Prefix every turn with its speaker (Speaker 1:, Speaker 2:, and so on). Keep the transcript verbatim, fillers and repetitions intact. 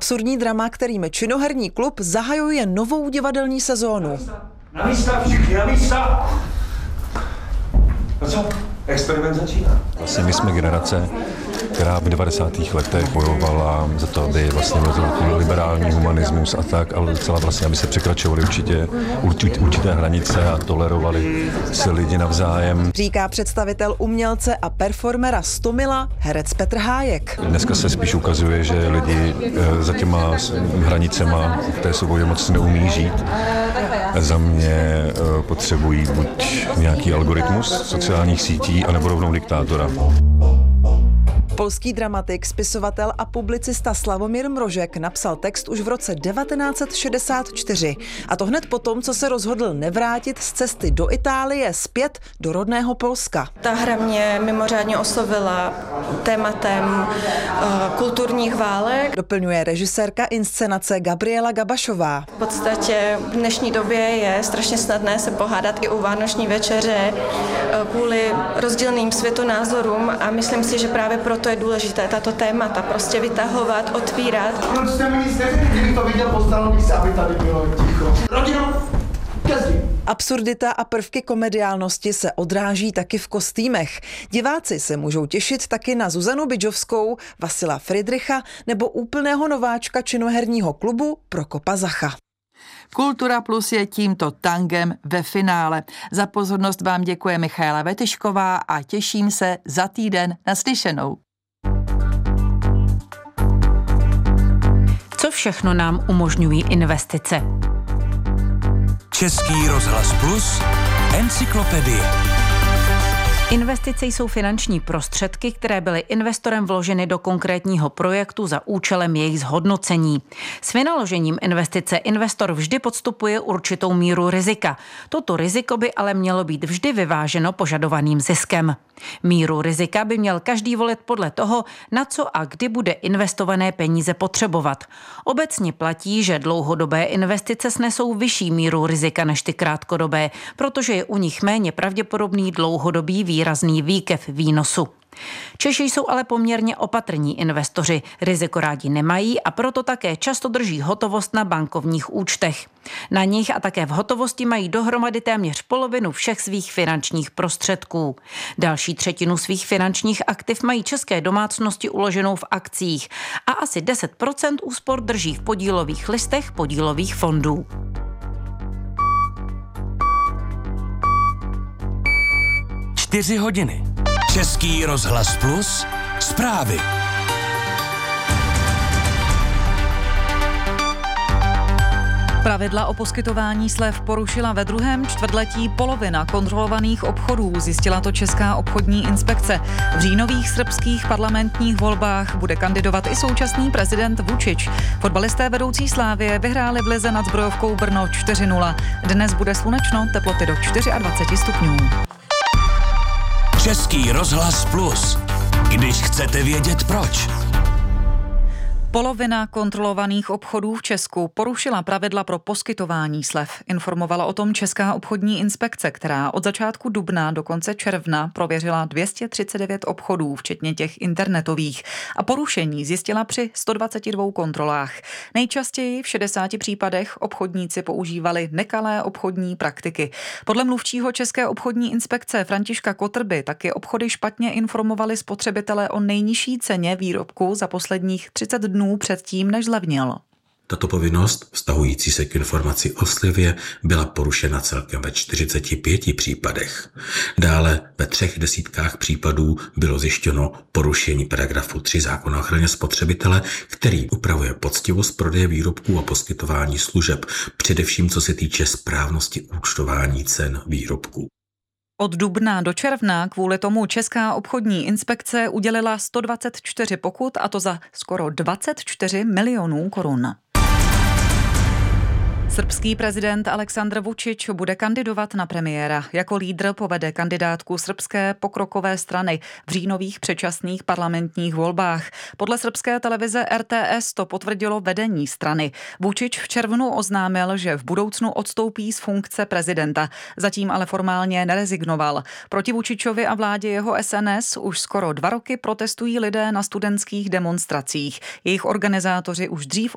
Speaker 1: absurdní drama, kterým činoherní klub zahajuje novou divadelní sezónu.
Speaker 2: Na místa, všichni na místa! No co? Experiment začíná.
Speaker 3: Vlastně my jsme generace, která v devadesátých letech bojovala za to, aby vlastně byl liberální humanismus a tak, ale docela vlastně, aby se překračovaly určitě určité hranice a tolerovali se lidi navzájem.
Speaker 1: Říká představitel umělce a performera Stomila, herec Petr Hájek.
Speaker 3: Dneska se spíš ukazuje, že lidi za těma hranicema v té svobodě moc neumí žít. Za mě potřebují buď nějaký algoritmus sociálních sítí, anebo rovnou diktátora.
Speaker 1: Polský dramatik, spisovatel a publicista Sławomir Mrožek napsal text už v roce devatenáct set šedesát čtyři. A to hned potom, co se rozhodl nevrátit z cesty do Itálie zpět do rodného Polska.
Speaker 4: Ta hra mě mimořádně oslovila tématem uh, kulturních válek.
Speaker 1: Doplňuje režisérka inscenace Gabriela Gabašová.
Speaker 4: V podstatě v dnešní době je strašně snadné se pohádat i u vánoční večeře uh, kvůli rozdílným světonázorům a myslím si, že právě proto je důležité tato témata prostě vytahovat, otvírat.
Speaker 5: Proč jste mi nic neřekli, kdybych to viděl, postaral bych se, aby tady bylo ticho. Rodino, kezdí.
Speaker 1: Absurdita a prvky komediálnosti se odráží taky v kostýmech. Diváci se můžou těšit taky na Zuzanu Bidžovskou, Vasila Friedricha nebo úplného nováčka činoherního klubu Prokopa Zacha.
Speaker 6: Kultura Plus je tímto tangem ve finále. Za pozornost vám děkuje Michaela Vetyšková a těším se za týden naslyšenou. Co všechno nám umožňují investice?
Speaker 7: Český rozhlas Plus, encyklopedie.
Speaker 6: Investice jsou finanční prostředky, které byly investorem vloženy do konkrétního projektu za účelem jejich zhodnocení. S vynaložením investice investor vždy podstupuje určitou míru rizika. Toto riziko by ale mělo být vždy vyváženo požadovaným ziskem. Míru rizika by měl každý volit podle toho, na co a kdy bude investované peníze potřebovat. Obecně platí, že dlouhodobé investice snesou vyšší míru rizika než ty krátkodobé, protože je u nich méně pravděpodobný dlouhodobý výrazný výkyv výnosu. Češi jsou ale poměrně opatrní investoři, riziko rádi nemají a proto také často drží hotovost na bankovních účtech. Na nich a také v hotovosti mají dohromady téměř polovinu všech svých finančních prostředků. Další třetinu svých finančních aktiv mají české domácnosti uloženou v akcích a asi deset procent úspor drží v podílových listech podílových fondů.
Speaker 7: Čtyři hodiny. Český rozhlas Plus, zprávy.
Speaker 8: Pravidla o poskytování slev porušila ve druhém čtvrtletí polovina kontrolovaných obchodů, zjistila to Česká obchodní inspekce. V říjnových srbských parlamentních volbách bude kandidovat i současný prezident Vučić. Fotbalisté vedoucí Slávie vyhráli v lize nad Zbrojovkou Brno čtyři nula. Dnes bude slunečno, teploty do dvacet čtyři stupňů.
Speaker 7: Český rozhlas Plus. Když chcete vědět proč.
Speaker 8: Polovina kontrolovaných obchodů v Česku porušila pravidla pro poskytování slev. Informovala o tom Česká obchodní inspekce, která od začátku dubna do konce června prověřila dvě stě třicet devět obchodů, včetně těch internetových. A porušení zjistila při sto dvacet dva kontrolách. Nejčastěji v šedesáti případech obchodníci používali nekalé obchodní praktiky. Podle mluvčího České obchodní inspekce Františka Kotrby taky obchody špatně informovali spotřebitele o nejnižší ceně výrobku za posledních třicet dnů předtím, než zlevnil.
Speaker 9: Tato povinnost, vztahující se k informaci o slevě, byla porušena celkem ve čtyřiceti pěti případech. Dále ve třech desítkách případů bylo zjištěno porušení paragrafu tři zákona o ochraně spotřebitele, který upravuje poctivost prodeje výrobků a poskytování služeb, především co se týče správnosti účtování cen výrobků.
Speaker 8: Od dubna do června kvůli tomu Česká obchodní inspekce udělila sto dvacet čtyři pokut, a to za skoro dvacet čtyři milionů korun. Srbský prezident Aleksandr Vučić bude kandidovat na premiéra. Jako lídr povede kandidátku srbské pokrokové strany v říjnových předčasných parlamentních volbách. Podle srbské televize R T S to potvrdilo vedení strany. Vučić v červnu oznámil, že v budoucnu odstoupí z funkce prezidenta. Zatím ale formálně nerezignoval. Proti Vučićovi a vládě jeho S N S už skoro dva roky protestují lidé na studentských demonstracích. Jejich organizátoři už dřív